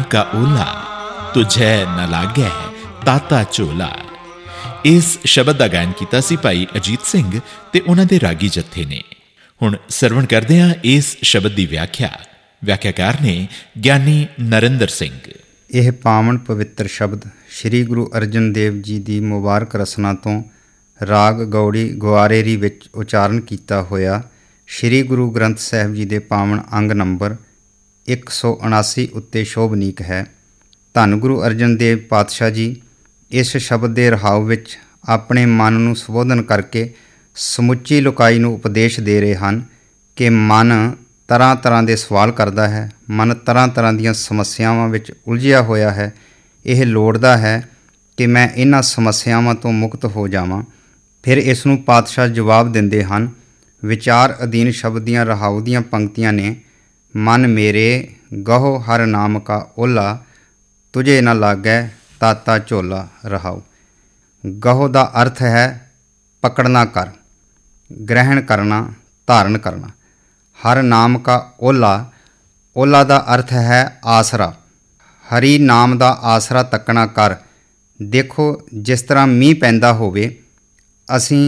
का ओला, तुझै न लागै ताता झोला। इस शब्द का गायन किया सी भाई अजीत सिंह ते उन्हां दे रागी जत्थे ने। हुण सरवण करदे हां इस शब्द की व्याख्या। व्याख्याकार ने ਗਿਆਨੀ ਨਰਿੰਦਰ ਸਿੰਘ। ਇਹ ਪਾਵਨ ਪਵਿੱਤਰ ਸ਼ਬਦ ਸ਼੍ਰੀ ਗੁਰੂ ਅਰਜਨ ਦੇਵ ਜੀ ਦੀ ਮੁਬਾਰਕ ਰਸਨਾ ਤੋਂ ਰਾਗ ਗੌੜੀ ਗੁਆਰੇਰੀ ਵਿੱਚ ਉਚਾਰਨ ਕੀਤਾ ਹੋਇਆ ਸ਼੍ਰੀ ਗੁਰੂ ਗ੍ਰੰਥ ਸਾਹਿਬ ਜੀ ਦੇ ਪਾਵਨ ਅੰਗ ਨੰਬਰ 179 ਉੱਤੇ ਸ਼ੋਭਨੀਕ ਹੈ। ਧੰਨ ਗੁਰੂ ਅਰਜਨ ਦੇਵ ਪਾਤਸ਼ਾਹ ਜੀ ਇਸ ਸ਼ਬਦ ਦੇ ਰਹਾਉ ਵਿੱਚ ਆਪਣੇ ਮਨ ਨੂੰ ਸੰਬੋਧਨ ਕਰਕੇ ਸਮੁੱਚੀ ਲੋਕਾਈ ਨੂੰ ਉਪਦੇਸ਼ ਦੇ ਰਹੇ ਹਨ ਕਿ ਮਨ ਤਰ੍ਹਾਂ ਤਰ੍ਹਾਂ ਦੇ ਸਵਾਲ ਕਰਦਾ ਹੈ, ਮਨ ਤਰ੍ਹਾਂ ਤਰ੍ਹਾਂ ਦੀਆਂ ਸਮੱਸਿਆਵਾਂ ਵਿੱਚ ਉਲਝਿਆ ਹੋਇਆ ਹੈ। ਇਹ ਲੋੜਦਾ ਹੈ ਕਿ ਮੈਂ ਇਹਨਾਂ ਸਮੱਸਿਆਵਾਂ ਤੋਂ ਮੁਕਤ ਹੋ ਜਾਵਾਂ। ਫਿਰ ਇਸ ਨੂੰ ਪਾਤਸ਼ਾਹ ਜਵਾਬ ਦਿੰਦੇ ਹਨ। ਵਿਚਾਰ ਅਧੀਨ ਸ਼ਬਦ ਦੀਆਂ ਰਹਾਉ ਦੀਆਂ ਪੰਕਤੀਆਂ ਨੇ। ਮਨ ਮੇਰੇ ਗਹੋ ਹਰ ਨਾਮ ਕਾ ਓਲਾ, ਤੁਝੇ ਨਾ ਲਾਗੈ ਤਾਤਾ ਝੋਲਾ। ਰਹਾਉ ਗਹੋ ਦਾ ਅਰਥ ਹੈ ਪਕੜਨਾ ਕਰ, ਗ੍ਰਹਿਣ ਕਰਨਾ, ਧਾਰਨ ਕਰਨਾ। ਹਰ ਨਾਮ ਕਾ ਓਲਾ, ਓਲਾ ਦਾ ਅਰਥ ਹੈ ਆਸਰਾ। ਹਰੀ ਨਾਮ ਦਾ ਆਸਰਾ ਤੱਕਣਾ ਕਰ। ਦੇਖੋ ਜਿਸ ਤਰ੍ਹਾਂ ਮੀਂਹ ਪੈਂਦਾ ਹੋਵੇ, ਅਸੀਂ